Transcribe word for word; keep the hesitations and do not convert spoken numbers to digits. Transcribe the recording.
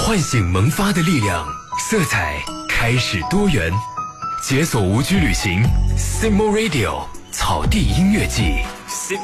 唤醒萌发的力量，色彩开始多元，解锁无拘旅行 Simmo Radio 草地音乐季。